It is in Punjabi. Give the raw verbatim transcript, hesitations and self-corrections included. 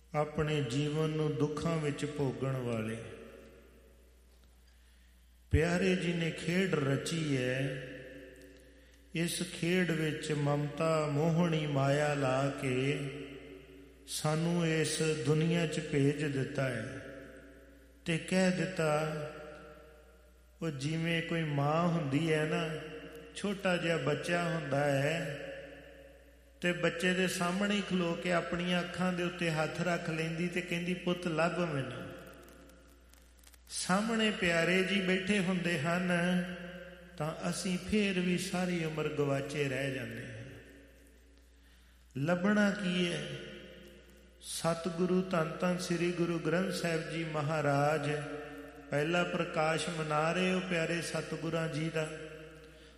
ਆਪਣੇ ਜੀਵਨ ਨੂੰ ਦੁੱਖਾਂ ਵਿੱਚ ਭੋਗਣ ਵਾਲੇ ਪਿਆਰੇ ਜੀ ਨੇ ਖੇਡ ਰਚੀ ਹੈ। ਇਸ ਖੇਡ ਵਿੱਚ ਮਮਤਾ ਮੋਹਣੀ ਮਾਇਆ ਲਾ ਕੇ ਸਾਨੂੰ ਇਸ ਦੁਨੀਆ 'ਚ ਭੇਜ ਦਿੱਤਾ ਹੈ ਤੇ ਕਹਿ ਦਿੱਤਾ, ਉਹ ਜਿਵੇਂ ਕੋਈ ਮਾਂ ਹੁੰਦੀ ਹੈ ਨਾ, ਛੋਟਾ ਜਿਹਾ ਬੱਚਾ ਹੁੰਦਾ ਹੈ ਤੇ ਬੱਚੇ ਦੇ ਸਾਹਮਣੇ ਹੀ ਖਲੋ ਕੇ ਆਪਣੀਆਂ ਅੱਖਾਂ ਦੇ ਉੱਤੇ ਹੱਥ ਰੱਖ ਲੈਂਦੀ ਤੇ ਕਹਿੰਦੀ, ਪੁੱਤ ਲੱਭ ਮੈਨੂੰ। ਸਾਹਮਣੇ ਪਿਆਰੇ ਜੀ ਬੈਠੇ ਹੁੰਦੇ ਹਨ ਤਾਂ ਅਸੀਂ ਫੇਰ ਵੀ ਸਾਰੀ ਉਮਰ ਗਵਾਚੇ ਰਹਿ ਜਾਂਦੇ ਹਾਂ। ਲੱਭਣਾ ਕੀ ਹੈ? ਸਤਿਗੁਰੂ ਧੰਨ ਧੰਨ ਸ੍ਰੀ ਗੁਰੂ ਗ੍ਰੰਥ ਸਾਹਿਬ ਜੀ ਮਹਾਰਾਜ ਪਹਿਲਾ ਪ੍ਰਕਾਸ਼ ਮਨਾ ਰਹੇ ਹੋ ਪਿਆਰੇ ਸਤਿਗੁਰਾਂ ਜੀ ਦਾ।